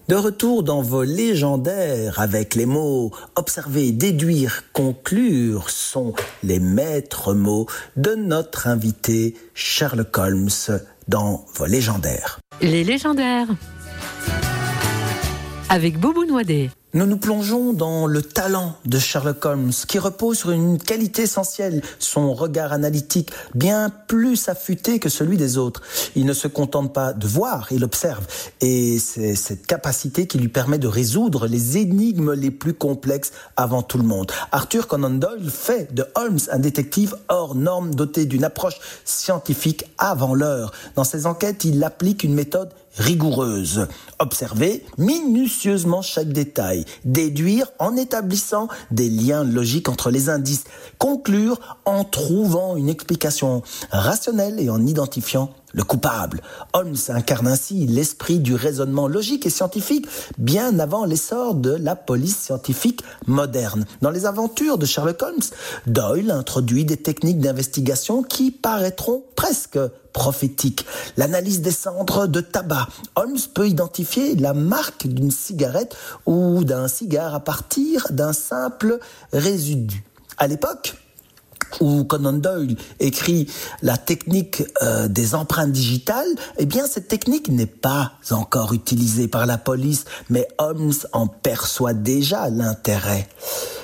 De retour dans vos légendaires avec les mots observer, déduire, conclure sont les maîtres mots de notre invité Sherlock Holmes dans vos légendaires. Les légendaires avec Boubou Noadet. Nous nous plongeons dans le talent de Sherlock Holmes qui repose sur une qualité essentielle, son regard analytique bien plus affûté que celui des autres. Il ne se contente pas de voir, il observe. Et c'est cette capacité qui lui permet de résoudre les énigmes les plus complexes avant tout le monde. Arthur Conan Doyle fait de Holmes un détective hors norme doté d'une approche scientifique avant l'heure. Dans ses enquêtes, il applique une méthode rigoureuse. Observer minutieusement chaque détail. Déduire en établissant des liens logiques entre les indices. Conclure en trouvant une explication rationnelle et en identifiant le coupable. Holmes incarne ainsi l'esprit du raisonnement logique et scientifique bien avant l'essor de la police scientifique moderne. Dans les aventures de Sherlock Holmes, Doyle introduit des techniques d'investigation qui paraîtront presque prophétiques. L'analyse des cendres de tabac. Holmes peut identifier la marque d'une cigarette ou d'un cigare à partir d'un simple résidu. À l'époque où Conan Doyle écrit la technique des empreintes digitales, eh bien cette technique n'est pas encore utilisée par la police, mais Holmes en perçoit déjà l'intérêt.